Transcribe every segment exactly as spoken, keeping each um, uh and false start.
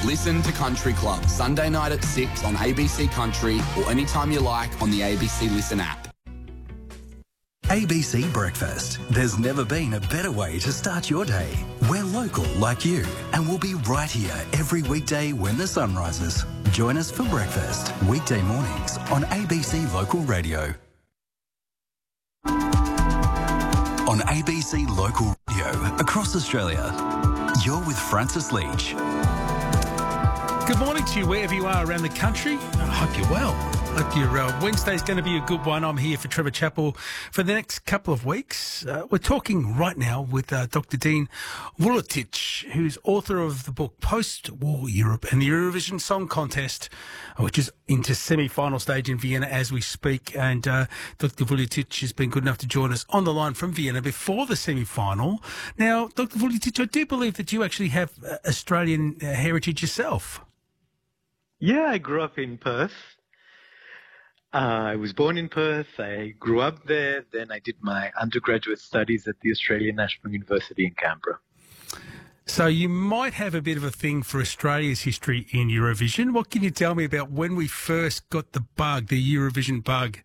Listen to Country Club, Sunday night at six on A B C Country or anytime you like on the A B C Listen app. A B C Breakfast. There's never been a better way to start your day. We're local like you, and we'll be right here every weekday when the sun rises. Join us for breakfast, weekday mornings on A B C Local Radio. On A B C Local Radio across Australia, you're with Francis Leach. Good morning to you wherever you are around the country. I hope you're well. Hope your uh, Wednesday's going to be a good one. I'm here for Trevor Chappell for the next couple of weeks. Uh, we're talking right now with uh, Doctor Dean Vuletic, who's author of the book Post-War Europe and the Eurovision Song Contest, which is into semi-final stage in Vienna as we speak. And uh, Doctor Vuletic has been good enough to join us on the line from Vienna before the semi-final. Now, Doctor Vuletic, I do believe that you actually have uh, Australian uh, heritage yourself. Yeah, I grew up in Perth. Uh, I was born in Perth. I grew up there. Then I did my undergraduate studies at the Australian National University in Canberra. So you might have a bit of a thing for Australia's history in Eurovision. What can you tell me about when we first got the bug, the Eurovision bug?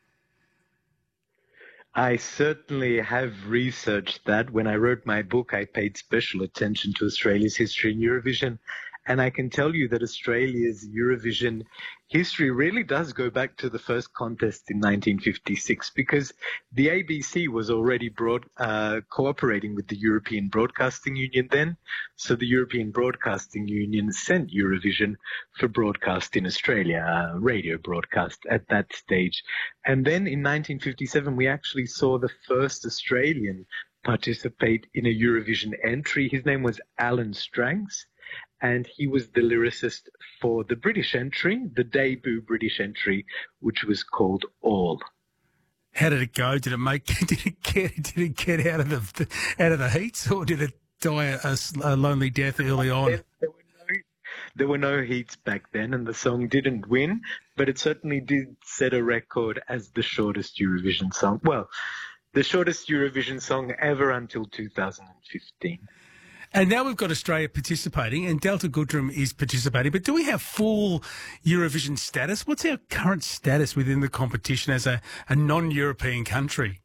I certainly have researched that. When I wrote my book, I paid special attention to Australia's history in Eurovision. And I can tell you that Australia's Eurovision history really does go back to the first contest in nineteen fifty-six, because the A B C was already broad, uh, cooperating with the European Broadcasting Union then. So the European Broadcasting Union sent Eurovision for broadcast in Australia, uh, radio broadcast at that stage. And then in nineteen fifty-seven, we actually saw the first Australian participate in a Eurovision entry. His name was Alan Strangs. And he was the lyricist for the British entry, the debut British entry, which was called All. How did it go? Did it make? Did it get? Did it get out of the out of the heats, or did it die a, a lonely death early on? There, there, were no, there were no heats back then, and the song didn't win, but it certainly did set a record as the shortest Eurovision song. Well, the shortest Eurovision song ever until two thousand fifteen. And now we've got Australia participating, and Delta Goodrem is participating. But do we have full Eurovision status? What's our current status within the competition as a, a non-European country?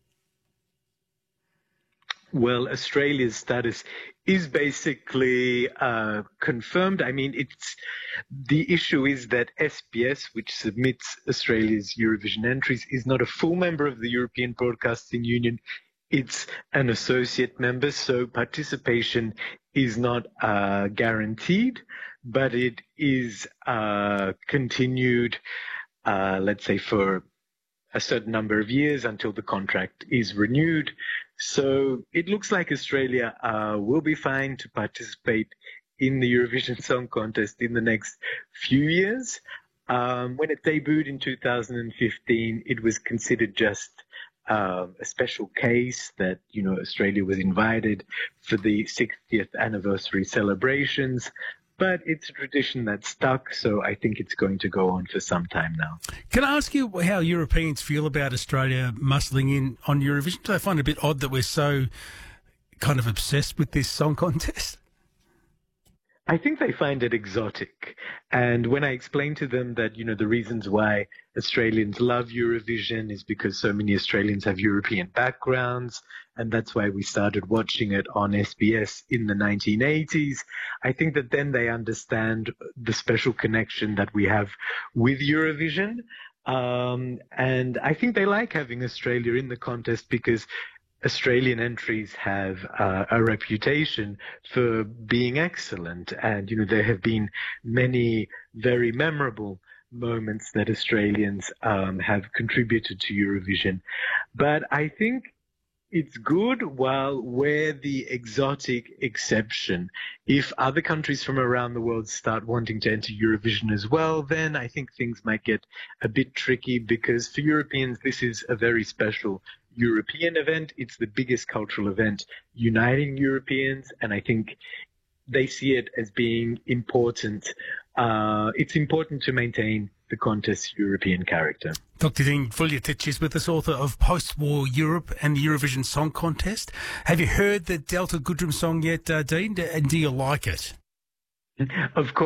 Well, Australia's status is basically uh, confirmed. I mean, it's the issue is that S B S, which submits Australia's Eurovision entries, is not a full member of the European Broadcasting Union. It's an associate member, so participation is not uh, guaranteed, but it is uh, continued, uh, let's say, for a certain number of years until the contract is renewed. So it looks like Australia uh, will be fine to participate in the Eurovision Song Contest in the next few years. Um, when it debuted in two thousand fifteen, it was considered just Uh, a special case that, you know, Australia was invited for the sixtieth anniversary celebrations, but it's a tradition that stuck, so I think it's going to go on for some time now. Can I ask you how Europeans feel about Australia muscling in on Eurovision? Do they find it a bit odd that we're so kind of obsessed with this song contest? I think they find it exotic. And when I explain to them that, you know, the reasons why Australians love Eurovision is because so many Australians have European backgrounds, and that's why we started watching it on S B S in the nineteen eighties, I think that then they understand the special connection that we have with Eurovision. Um, and I think they like having Australia in the contest because Australian entries have uh, a reputation for being excellent. And, you know, there have been many very memorable moments that Australians um, have contributed to Eurovision. But I think it's good while we're the exotic exception. If other countries from around the world start wanting to enter Eurovision as well, then I think things might get a bit tricky, because for Europeans, this is a very special European event. It's the biggest cultural event uniting Europeans, and I think they see it as being important. Uh, it's important to maintain the contest's European character. Doctor Dean Vuletic is with us, author of Post-War Europe and the Eurovision Song Contest. Have you heard the Delta Goodrem song yet, uh, Dean? And do you like it? Of course.